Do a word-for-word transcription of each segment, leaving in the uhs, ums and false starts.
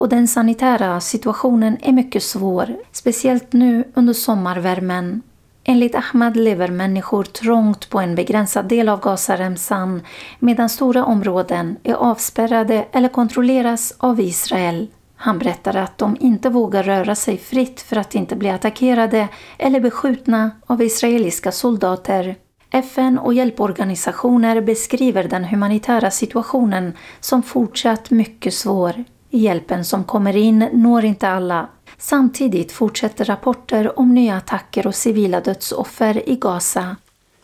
och den sanitära situationen är mycket svår, speciellt nu under sommarvärmen. Enligt Ahmad lever människor trångt på en begränsad del av Gazaremsan medan stora områden är avspärrade eller kontrolleras av Israel. Han berättar att de inte vågar röra sig fritt för att inte bli attackerade eller beskjutna av israeliska soldater. F N och hjälporganisationer beskriver den humanitära situationen som fortsatt mycket svår. Hjälpen som kommer in når inte alla. Samtidigt fortsätter rapporter om nya attacker och civila dödsoffer i Gaza.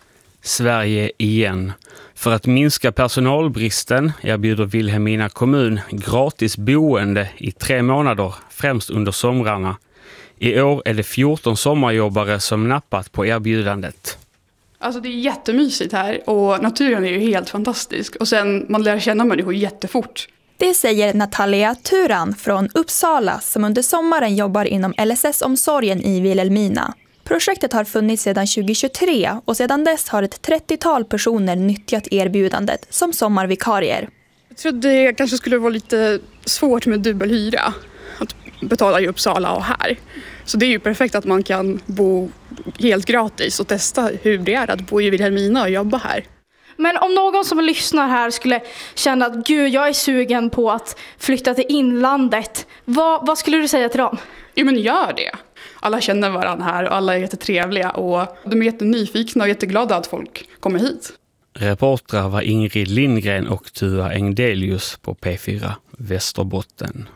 Sverige igen. För att minska personalbristen erbjuder Vilhelmina kommun gratis boende i tre månader, främst under somrarna. I år är det fjorton sommarjobbare som nappat på erbjudandet. Alltså det är jättemysigt här och naturen är ju helt fantastisk. Och sen man lär känna människor jättefort. Det säger Natalia Turan från Uppsala som under sommaren jobbar inom L S S-omsorgen i Vilhelmina. Projektet har funnits sedan tjugohundratjugotre och sedan dess har ett trettiotal personer nyttjat erbjudandet som sommarvikarier. Jag trodde det kanske skulle vara lite svårt med dubbelhyra att betala i Uppsala och här. Så det är ju perfekt att man kan bo helt gratis och testa hur det är att bo i Vilhelmina och jobba här. Men om någon som lyssnar här skulle känna att gud, jag är sugen på att flytta till inlandet, vad, vad skulle du säga till dem? Jo, men gör det. Alla känner varandra här och alla är jättetrevliga och de är jättenyfikna och jätteglada att folk kommer hit. Reportrar var Ingrid Lindgren och Tua Engdelius på P fyra Västerbotten.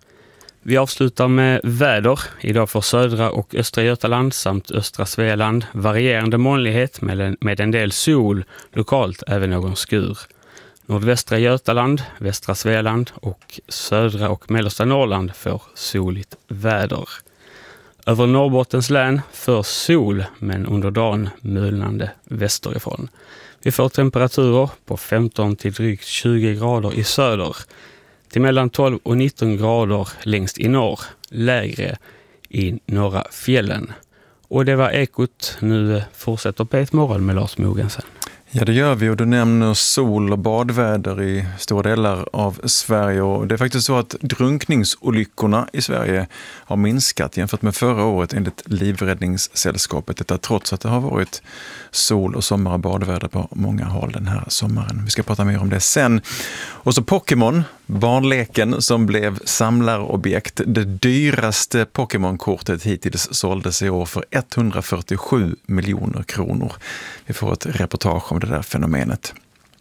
Vi avslutar med väder. Idag får södra och östra Götaland samt östra Svealand varierande molnighet med en, med en del sol, lokalt även någon skur. Nordvästra Götaland, västra Svealand och södra och mellersta Norrland får soligt väder. Över Norrbottens län för sol men under dagen mulnande västerifrån. Vi får temperaturer på femton till drygt tjugo grader i söder. Till mellan tolv och nitton grader längst i norr, lägre i norra fjällen. Och det var Ekot. Nu fortsätter P ett Morgon med Lars Mogensen. Ja, det gör vi, och du nämner sol- och badväder i stora delar av Sverige. Och det är faktiskt så att drunkningsolyckorna i Sverige har minskat jämfört med förra året enligt Livräddningssällskapet. Detta trots att det har varit sol- och sommar- och badväder på många håll den här sommaren. Vi ska prata mer om det sen. Och så Pokémon, barnleken som blev samlarobjekt. Det dyraste Pokémon-kortet hittills såldes i år för etthundrafyrtiosju miljoner kronor. Vi får ett reportage om det där fenomenet.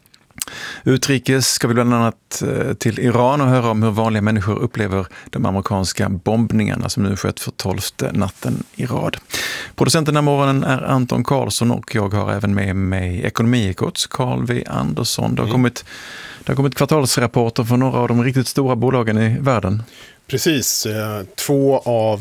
Utrikes ska vi bland annat till Iran och höra om hur vanliga människor upplever de amerikanska bombningarna som nu skett för tolfte natten i rad. Producenten den här morgonen är Anton Karlsson och jag har även med mig Ekonomiekots Carl V. Andersson. Det har kommit, det har kommit kvartalsrapporter från några av de riktigt stora bolagen i världen. Precis, två av,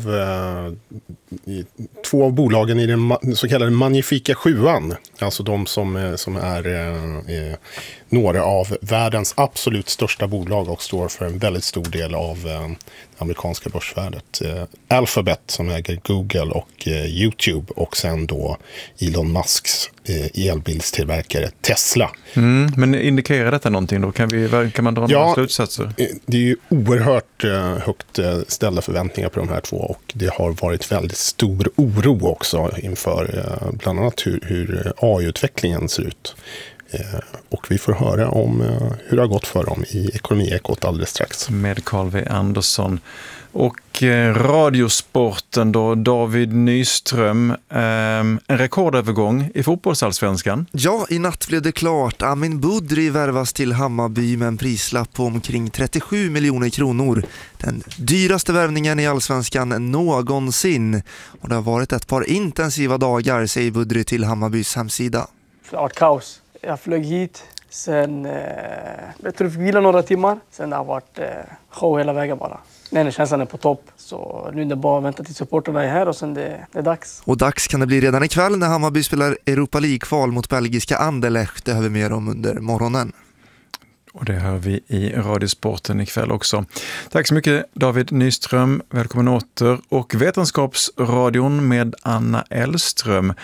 två av bolagen i den så kallade magnifika sjuan, alltså de som, som är, är några av världens absolut största bolag och står för en väldigt stor del av det amerikanska börsvärdet. Alphabet som äger Google och YouTube och sen då Elon Musks elbilstillverkare Tesla. Mm, men indikerar detta någonting då? Kan, vi, kan man dra några ja, slutsatser? Det är ju oerhört högt ställda förväntningar på de här två och det har varit väldigt stor oro också inför bland annat hur, hur A I-utvecklingen ser ut. Och vi får höra om hur det har gått för dem i Ekonomiekot alldeles strax. Med Carl V. Andersson. Och eh, radiosporten då, David Nyström, eh, en rekordövergång i fotbollsallsvenskan. Ja, i natt blev det klart. Amin Budri värvas till Hammarby med en prislapp på omkring trettiosju miljoner kronor. Den dyraste värvningen i allsvenskan någonsin. Och det har varit ett par intensiva dagar, säger Budri till Hammarbys hemsida. Det har varit kaos. Jag flög hit, sen eh, jag tror jag fick vila några timmar. Sen det har varit eh, show hela vägen bara. Nej, känslan är på topp. Så nu är det bara att vänta till supporterna är här och sen det, det är dags. Och dags kan det bli redan ikväll när Hammarby spelar Europa League-kval mot belgiska Anderlecht. Det hör vi mer om under morgonen. Och det hör vi i radiosporten ikväll också. Tack så mycket David Nyström. Välkommen åter. Och Vetenskapsradion med Anna Ellström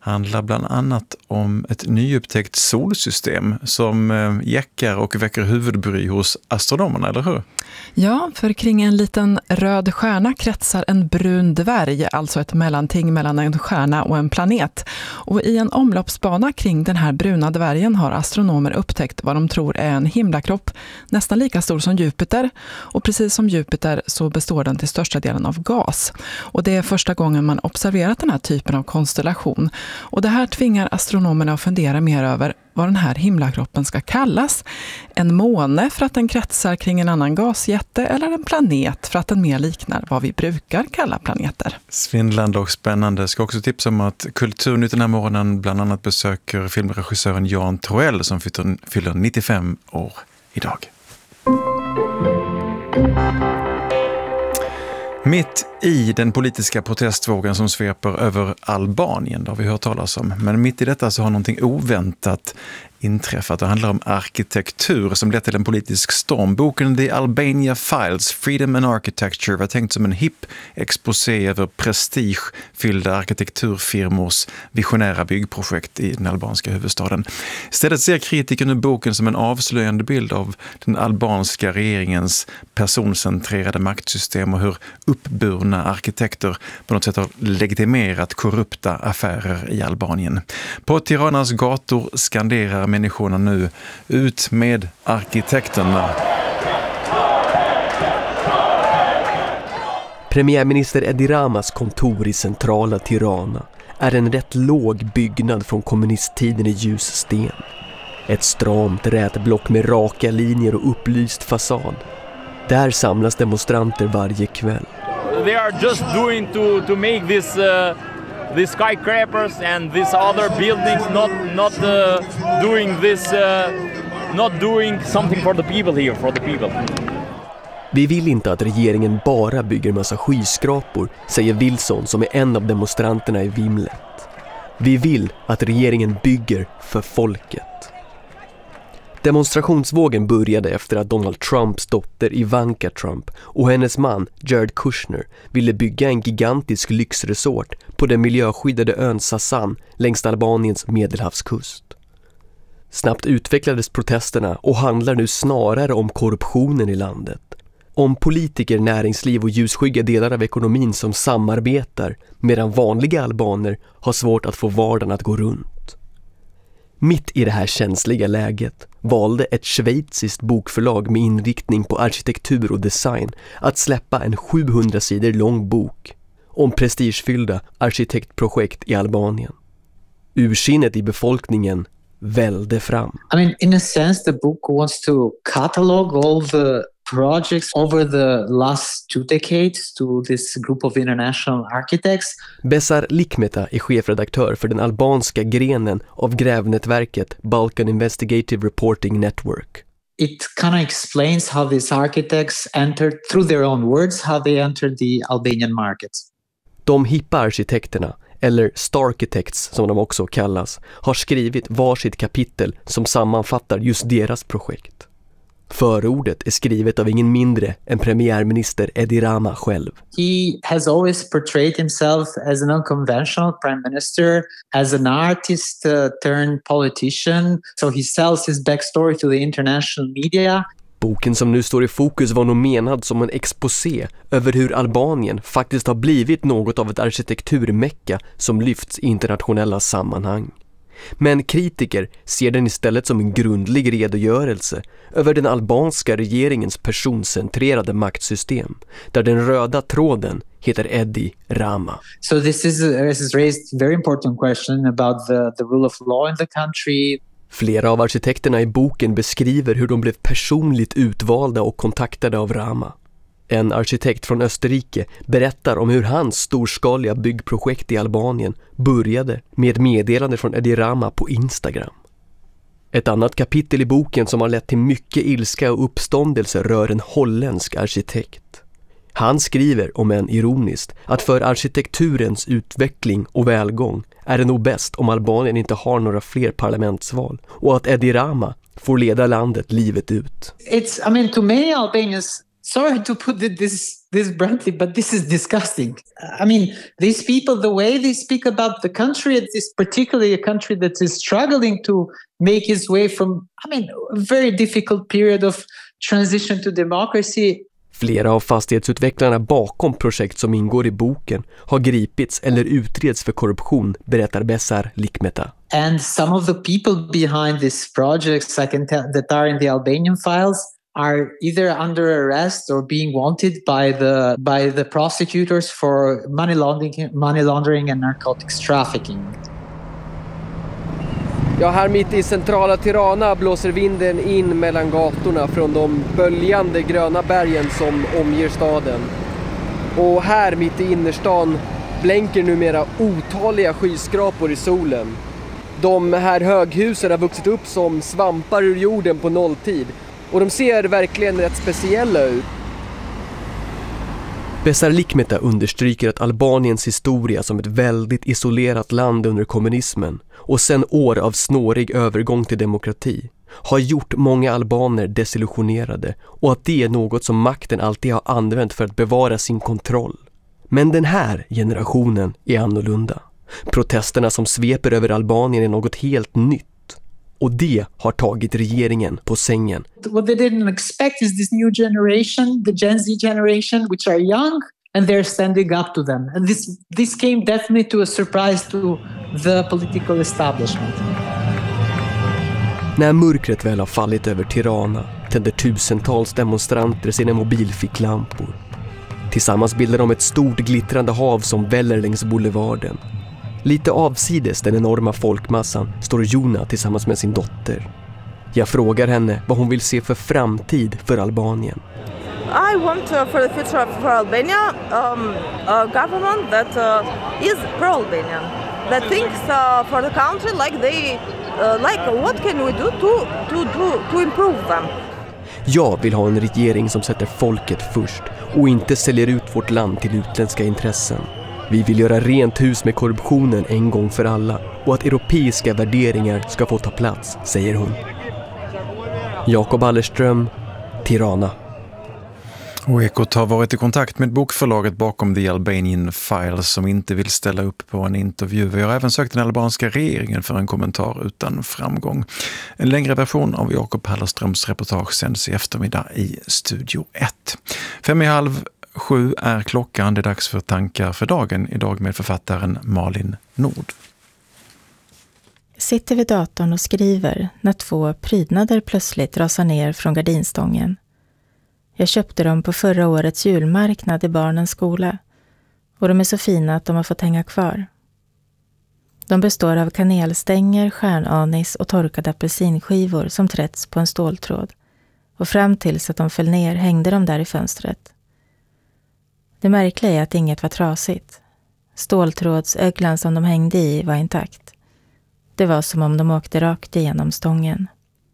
handlar bland annat om ett nyupptäckt solsystem som jäckar och väcker huvudbry hos astronomerna, eller hur? Ja, för kring en liten röd stjärna kretsar en brun dvärg, alltså ett mellanting mellan en stjärna och en planet. Och i en omloppsbana kring den här bruna dvärgen har astronomer upptäckt vad de tror är en himlakropp, nästan lika stor som Jupiter. Och precis som Jupiter så består den till största delen av gas. Och det är första gången man observerat den här typen av konstellation. Och det här tvingar astronomerna att fundera mer över vad den här himlakroppen ska kallas. En måne för att den kretsar kring en annan gasjätte, eller en planet för att den mer liknar vad vi brukar kalla planeter. Svindlande och spännande. Jag ska också tipsa om att Kulturnytt den här morgonen bland annat besöker filmregissören Jan Troell som fyller nittiofem år idag. Mitt i den politiska protestvågen som sveper över Albanien, det har vi hört talas om. Men mitt i detta så har någonting oväntat inträffat. Det handlar om arkitektur som lett till en politisk storm. Boken The Albania Files, Freedom and Architecture var tänkt som en hipp exposé över prestigefyllda arkitekturfirmors visionära byggprojekt i den albanska huvudstaden. Istället ser kritiker nu boken som en avslöjande bild av den albanska regeringens personcentrerade maktsystem och hur uppburna arkitekter på något sätt har legitimerat korrupta affärer i Albanien. På Tiranas gator skanderar människorna nu ut med arkitekterna. Premiärminister Edi Ramas kontor i centrala Tirana är en rätt låg byggnad från kommunisttiden i ljussten. Ett stramt rätblock med raka linjer och upplyst fasad. Där samlas demonstranter varje kväll. They are just doing to to make this uh, these skyscrapers and these other buildings not not uh, doing this uh, not doing something for the people here for the people. Vi vill inte att regeringen bara bygger massa skyskrapor, säger Wilson som är en av demonstranterna i vimlet. Vi vill att regeringen bygger för folket. Demonstrationsvågen började efter att Donald Trumps dotter Ivanka Trump och hennes man Jared Kushner ville bygga en gigantisk lyxresort på den miljöskyddade ön Sasan längs Albaniens medelhavskust. Snabbt utvecklades protesterna och handlar nu snarare om korruptionen i landet. Om politiker, näringsliv och ljusskygga delar av ekonomin som samarbetar medan vanliga albaner har svårt att få vardagen att gå runt. Mitt i det här känsliga läget valde ett schweiziskt bokförlag med inriktning på arkitektur och design att släppa en sjuhundra sidor lång bok om prestigefyllda arkitektprojekt i Albanien. Ursinnet i befolkningen välde fram. I mean, in a sense, the book wants to catalog all the projects over the last two decades to this group of international architects. Besar Likmeta är chefredaktör för den albanska grenen av grävnätverket Balkan Investigative Reporting Network. It kind of explains how these architects entered, through their own words, how they entered the Albanian markets. De hippa arkitekterna, eller Starchitects som de också kallas, har skrivit varsitt kapitel som sammanfattar just deras projekt. Förordet är skrivet av ingen mindre än premiärminister Edi Rama själv. He has always portrayed himself as an unconventional prime minister, as an artist uh, turned politician. So he sells his backstory to the international media. Boken som nu står i fokus var nog menad som en exposé över hur Albanien faktiskt har blivit något av ett arkitekturmecka som lyfts i internationella sammanhang. Men kritiker ser den istället som en grundlig redogörelse över den albanska regeringens personcentrerade maktsystem, där den röda tråden heter Edi Rama. So this is this has raised very important question about the the rule of law in the country. Flera av arkitekterna i boken beskriver hur de blev personligt utvalda och kontaktade av Rama. En arkitekt från Österrike berättar om hur hans storskaliga byggprojekt i Albanien började med ett meddelande från Edi Rama på Instagram. Ett annat kapitel i boken som har lett till mycket ilska och uppståndelse rör en holländsk arkitekt. Han skriver, om än ironiskt, att för arkitekturens utveckling och välgång är det nog bäst om Albanien inte har några fler parlamentsval och att Edi Rama får leda landet livet ut. It's, I mean, to many Albanians, sorry to put it this this bluntly, but this is disgusting. I mean, these people, the way they speak about the country, it is particularly a country that is struggling to make its way from, I mean, a very difficult period of transition to democracy. Flera av fastighetsutvecklarna bakom projekt som ingår i boken har gripits eller utreds för korruption, berättar Besar Likmeta. And some of the people behind these projects I can tell that are in the Albanian files are either under arrest or being wanted by the by the prosecutors for money laundering, money laundering and narcotics trafficking. Ja, här mitt i centrala Tirana blåser vinden in mellan gatorna från de böljande gröna bergen som omger staden. Och här mitt i innerstan blänker numera otaliga skyskrapor i solen. De här höghusen har vuxit upp som svampar ur jorden på nolltid. Och de ser verkligen rätt speciella ut. Besar Likmeta understryker att Albaniens historia som ett väldigt isolerat land under kommunismen och sen år av snårig övergång till demokrati har gjort många albaner desillusionerade och att det är något som makten alltid har använt för att bevara sin kontroll. Men den här generationen är annorlunda. Protesterna som sveper över Albanien är något helt nytt. Och det har tagit regeringen på sängen. What they didn't expect is this new generation, the Gen Z generation, which are young, and they're standing up to them. And this this came definitely to a surprise to the political establishment. När mörkret väl har fallit över Tirana tänder tusentals demonstranter sina mobilficklampor. Tillsammans bildar de ett stort glittrande hav som väller längs boulevarden. Lite avsides den enorma folkmassan står Jona tillsammans med sin dotter. Jag frågar henne vad hon vill se för framtid för Albanien. I want uh, for the future for Albania um, a government that uh, is pro-Albanian, that thinks uh, for the country like they uh, like what can we do to to to to improve them. Jag vill ha en regering som sätter folket först och inte säljer ut vårt land till utländska intressen. Vi vill göra rent hus med korruptionen en gång för alla och att europeiska värderingar ska få ta plats, säger hon. Jakob Allerström, Tirana. Och Ekot har varit i kontakt med bokförlaget bakom The Albanian Files som inte vill ställa upp på en intervju. Vi har även sökt den albanska regeringen för en kommentar utan framgång. En längre version av Jakob Allerströms reportage sänds i eftermiddag i Studio ett. Fem i halv Sju är klockan, det är dags för tankar för dagen. Idag med författaren Malin Nord. Sitter vid datorn och skriver när två prydnader plötsligt rasar ner från gardinstången. Jag köpte dem på förra årets julmarknad i barnens skola och de är så fina att de har fått hänga kvar. De består av kanelstänger, stjärnanis och torkade apelsinskivor som trätts på en ståltråd och fram tills att de föll ner hängde de där i fönstret. Det märkliga är att inget var trasigt. Ståltrådsöglan som de hängde i var intakt. Det var som om de åkte rakt igenom stången.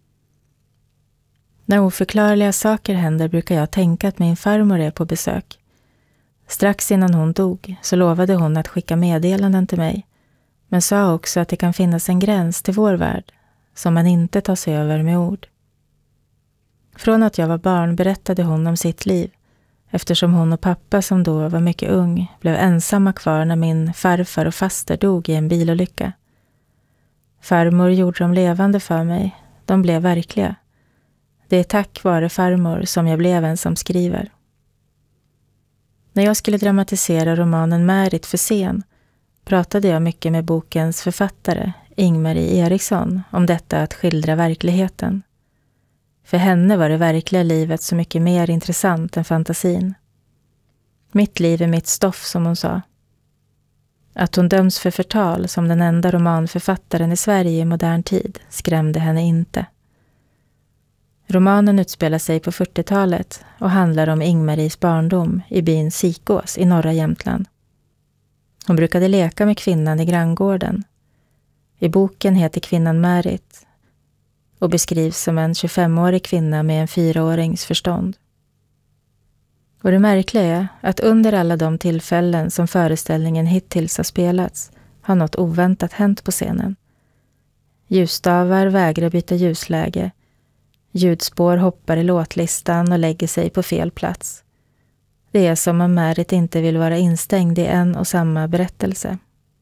När oförklarliga saker händer brukar jag tänka att min farmor är på besök. Strax innan hon dog så lovade hon att skicka meddelanden till mig, men sa också att det kan finnas en gräns till vår värld som man inte tar sig över med ord. Från att jag var barn berättade hon om sitt liv, eftersom hon och pappa som då var mycket ung blev ensamma kvar när min farfar och faster dog i en bilolycka. Farmor gjorde dem levande för mig, de blev verkliga. Det är tack vare farmor som jag blev en som skriver. När jag skulle dramatisera romanen Märit för scen pratade jag mycket med bokens författare, Ingmarie Eriksson, om detta att skildra verkligheten. För henne var det verkliga livet så mycket mer intressant än fantasin. Mitt liv är mitt stoff, som hon sa. Att hon döms för förtal som den enda romanförfattaren i Sverige i modern tid skrämde henne inte. Romanen utspelar sig på fyrtiotalet och handlar om Ingmaries barndom i byn Sikås i norra Jämtland. Hon brukade leka med kvinnan i granngården. I boken heter kvinnan Märit och beskrivs som en tjugofemårig kvinna med en fyraårings förstånd. Och det märkliga är att under alla de tillfällen som föreställningen hittills har spelats har något oväntat hänt på scenen. Ljusstavar vägrar byta ljusläge. Ljudspår hoppar i låtlistan och lägger sig på fel plats. Det är som om Märit inte vill vara instängd i en och samma berättelse.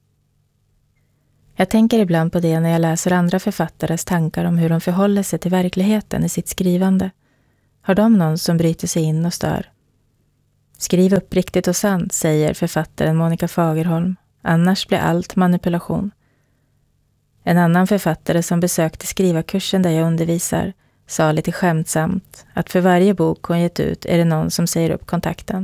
Jag tänker ibland på det när jag läser andra författares tankar om hur de förhåller sig till verkligheten i sitt skrivande. Har de någon som bryter sig in och stör? Skriv uppriktigt och sant, säger författaren Monica Fagerholm. Annars blir allt manipulation. En annan författare som besökte skrivarkursen där jag undervisar sa lite skämtsamt att för varje bok hon gett ut är det någon som säger upp kontakten.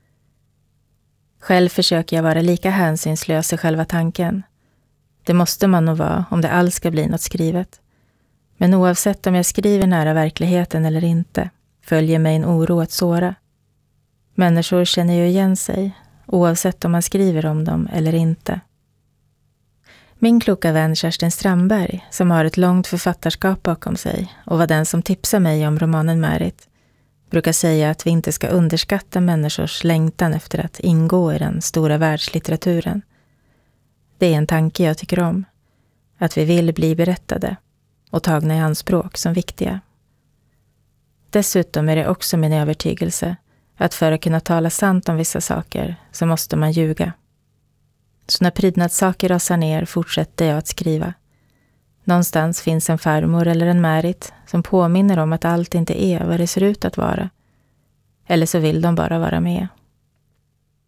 Själv försöker jag vara lika hänsynslös i själva tanken. Det måste man nog vara om det alls ska bli något skrivet. Men oavsett om jag skriver nära verkligheten eller inte följer mig en oro att såra. Människor känner ju igen sig, oavsett om man skriver om dem eller inte. Min kloka vän Kerstin Strandberg, som har ett långt författarskap bakom sig och var den som tipsade mig om romanen Märit, brukar säga att vi inte ska underskatta människors längtan efter att ingå i den stora världslitteraturen. Det är en tanke jag tycker om, att vi vill bli berättade och tagna i anspråk som viktiga. Dessutom är det också min övertygelse att för att kunna tala sant om vissa saker så måste man ljuga. Så när prydnadssaker rasar ner fortsätter jag att skriva. Någonstans finns en farmor eller en Märit som påminner om att allt inte är vad det ser ut att vara. Eller så vill de bara vara med.